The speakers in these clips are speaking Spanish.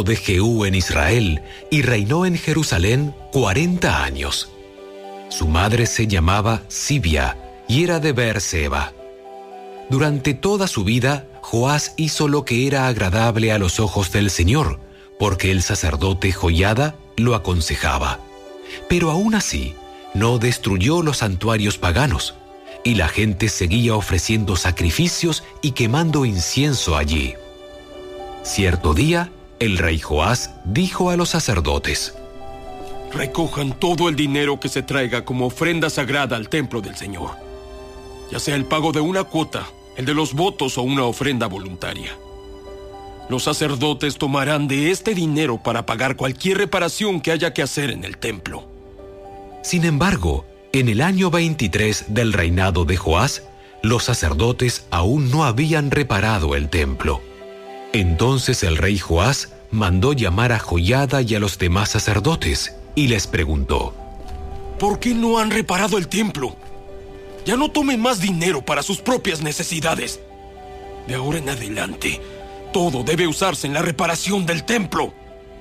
de Jehú en Israel y reinó en Jerusalén 40 años. Su madre se llamaba Sibia y era de Beerseba. Durante toda su vida, Joás hizo lo que era agradable a los ojos del Señor, porque el sacerdote Joiada lo aconsejaba. Pero aún así, no destruyó los santuarios paganos, y la gente seguía ofreciendo sacrificios y quemando incienso allí. Cierto día, el rey Joás dijo a los sacerdotes: recojan todo el dinero que se traiga como ofrenda sagrada al templo del Señor, ya sea el pago de una cuota, el de los votos o una ofrenda voluntaria. Los sacerdotes tomarán de este dinero para pagar cualquier reparación que haya que hacer en el templo. Sin embargo, en el año 23 del reinado de Joás, los sacerdotes aún no habían reparado el templo. Entonces el rey Joás mandó llamar a Joiada y a los demás sacerdotes y les preguntó: ¿por qué no han reparado el templo? Ya no tomen más dinero para sus propias necesidades. De ahora en adelante, todo debe usarse en la reparación del templo.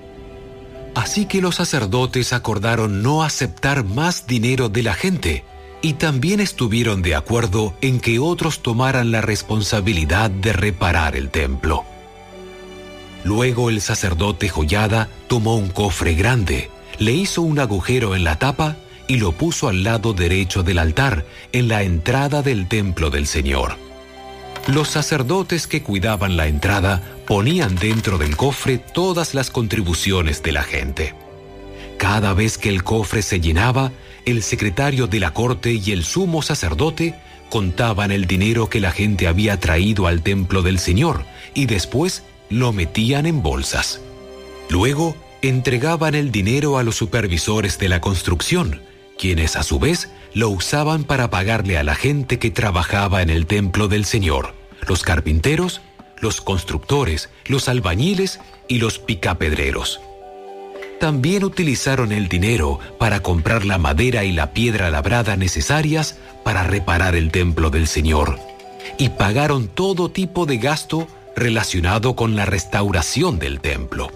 Así que los sacerdotes acordaron no aceptar más dinero de la gente y también estuvieron de acuerdo en que otros tomaran la responsabilidad de reparar el templo. Luego el sacerdote Joiada tomó un cofre grande, le hizo un agujero en la tapa y lo puso al lado derecho del altar, en la entrada del templo del Señor. Los sacerdotes que cuidaban la entrada ponían dentro del cofre todas las contribuciones de la gente. Cada vez que el cofre se llenaba, el secretario de la corte y el sumo sacerdote contaban el dinero que la gente había traído al templo del Señor y después lo metían en bolsas. Luego entregaban el dinero a los supervisores de la construcción, quienes a su vez lo usaban para pagarle a la gente que trabajaba en el templo del Señor: los carpinteros, los constructores, los albañiles y los picapedreros. También utilizaron el dinero para comprar la madera y la piedra labrada necesarias para reparar el templo del Señor, y pagaron todo tipo de gasto relacionado con la restauración del templo.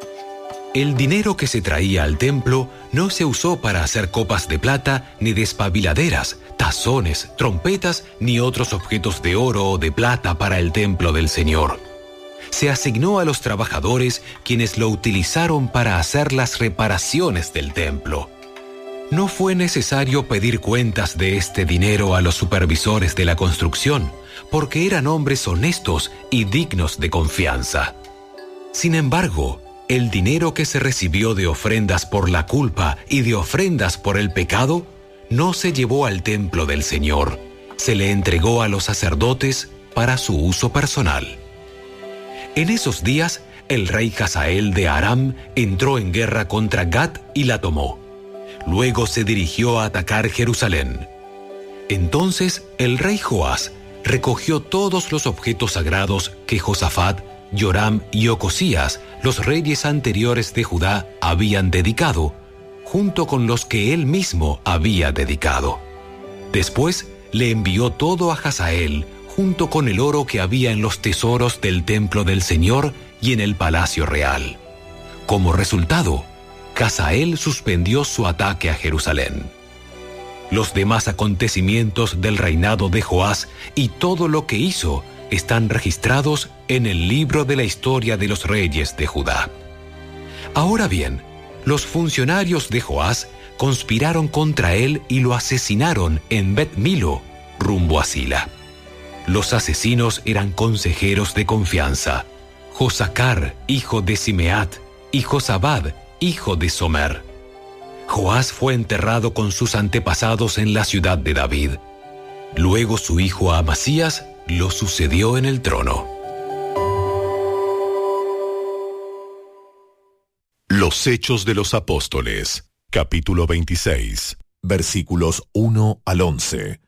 El dinero que se traía al templo no se usó para hacer copas de plata, ni despabiladeras, tazones, trompetas, ni otros objetos de oro o de plata para el templo del Señor. Se asignó a los trabajadores, quienes lo utilizaron para hacer las reparaciones del templo. No fue necesario pedir cuentas de este dinero a los supervisores de la construcción, porque eran hombres honestos y dignos de confianza. Sin embargo, el dinero que se recibió de ofrendas por la culpa y de ofrendas por el pecado no se llevó al templo del Señor, se le entregó a los sacerdotes para su uso personal. En esos días, el rey Hazael de Aram entró en guerra contra Gat y la tomó. Luego se dirigió a atacar Jerusalén. Entonces el rey Joás recogió todos los objetos sagrados que Josafat, Joram y Ocosías, los reyes anteriores de Judá, habían dedicado, junto con los que él mismo había dedicado. Después le envió todo a Hazael, junto con el oro que había en los tesoros del templo del Señor y en el palacio real. Como resultado, Hazael suspendió su ataque a Jerusalén. Los demás acontecimientos del reinado de Joás y todo lo que hizo están registrados en el libro de la historia de los reyes de Judá. Ahora bien, los funcionarios de Joás conspiraron contra él y lo asesinaron en Bet-Milo, rumbo a Sila. Los asesinos eran consejeros de confianza: Josacar, hijo de Simeat, y Josabad, hijo de Somer. Joás fue enterrado con sus antepasados en la ciudad de David. Luego su hijo Amasías lo sucedió en el trono. Los Hechos de los Apóstoles, capítulo 26, versículos 1 al 11.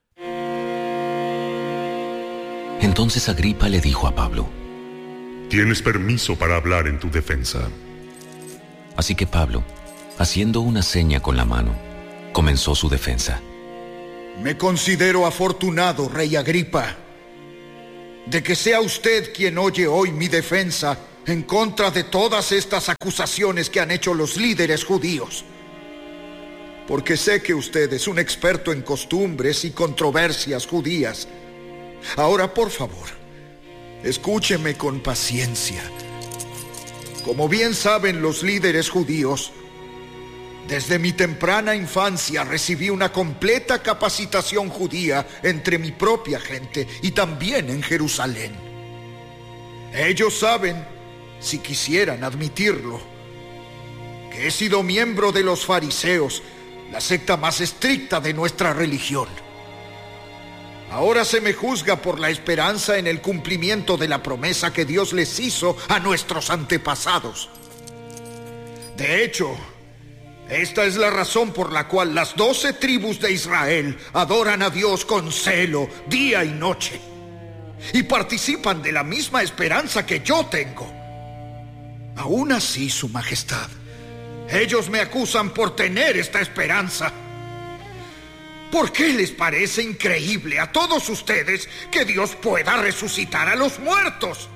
Entonces Agripa le dijo a Pablo: Tienes permiso para hablar en tu defensa. Así que Pablo, haciendo una seña con la mano, comenzó su defensa. Me considero afortunado, rey Agripa, de que sea usted quien oye hoy mi defensa en contra de todas estas acusaciones que han hecho los líderes judíos. Porque sé que usted es un experto en costumbres y controversias judías. Ahora, por favor, escúcheme con paciencia. Como bien saben los líderes judíos, desde mi temprana infancia recibí una completa capacitación judía entre mi propia gente y también en Jerusalén. Ellos saben, si quisieran admitirlo, que he sido miembro de los fariseos, la secta más estricta de nuestra religión. Ahora se me juzga por la esperanza en el cumplimiento de la promesa que Dios les hizo a nuestros antepasados. De hecho, esta es la razón por la cual las 12 tribus de Israel adoran a Dios con celo, día y noche, y participan de la misma esperanza que yo tengo. Aún así, Su Majestad, ellos me acusan por tener esta esperanza. ¿Por qué les parece increíble a todos ustedes que Dios pueda resucitar a los muertos?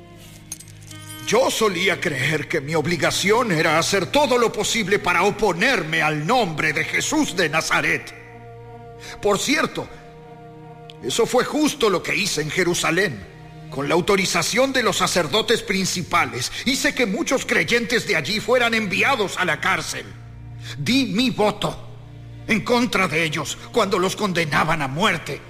Yo solía creer que mi obligación era hacer todo lo posible para oponerme al nombre de Jesús de Nazaret. Por cierto, eso fue justo lo que hice en Jerusalén. Con la autorización de los sacerdotes principales, hice que muchos creyentes de allí fueran enviados a la cárcel. Di mi voto en contra de ellos cuando los condenaban a muerte.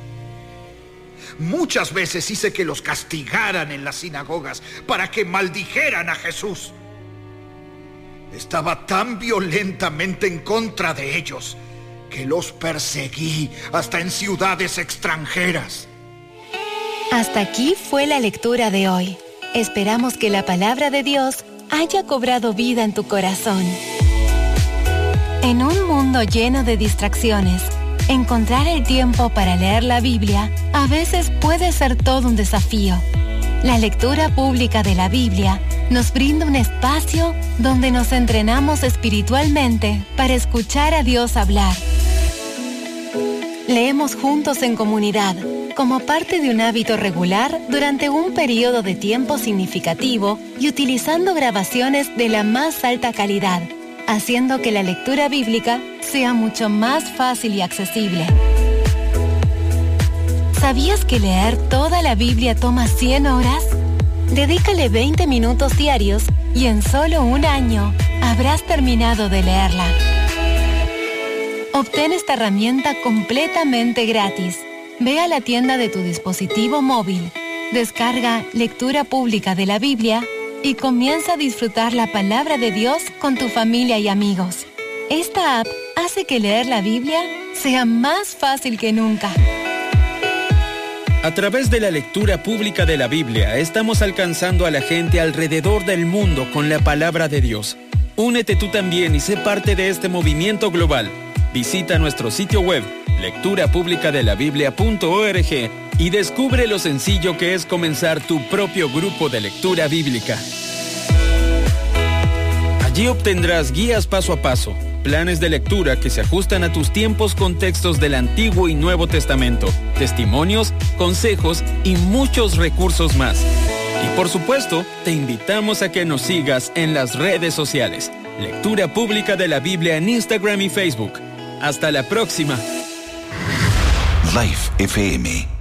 Muchas veces hice que los castigaran en las sinagogas para que maldijeran a Jesús. Estaba tan violentamente en contra de ellos que los perseguí hasta en ciudades extranjeras. Hasta aquí fue la lectura de hoy. Esperamos que la palabra de Dios haya cobrado vida en tu corazón. En un mundo lleno de distracciones, encontrar el tiempo para leer la Biblia a veces puede ser todo un desafío. La lectura pública de la Biblia nos brinda un espacio donde nos entrenamos espiritualmente para escuchar a Dios hablar. Leemos juntos en comunidad, como parte de un hábito regular durante un periodo de tiempo significativo y utilizando grabaciones de la más alta calidad, haciendo que la lectura bíblica sea mucho más fácil y accesible. ¿Sabías que leer toda la Biblia toma 100 horas? Dedícale 20 minutos diarios y en solo un año habrás terminado de leerla. Obtén esta herramienta completamente gratis. Ve a la tienda de tu dispositivo móvil, descarga Lectura Pública de la Biblia y comienza a disfrutar la palabra de Dios con tu familia y amigos. Esta app hace que leer la Biblia sea más fácil que nunca. A través de la lectura pública de la Biblia, estamos alcanzando a la gente alrededor del mundo con la palabra de Dios. Únete tú también y sé parte de este movimiento global. Visita nuestro sitio web, lecturapublicadelabiblia.org, y descubre lo sencillo que es comenzar tu propio grupo de lectura bíblica. Allí obtendrás guías paso a paso, planes de lectura que se ajustan a tus tiempos con textos del Antiguo y Nuevo Testamento, testimonios, consejos y muchos recursos más. Y por supuesto, te invitamos a que nos sigas en las redes sociales. Lectura Pública de la Biblia en Instagram y Facebook. Hasta la próxima. Life FM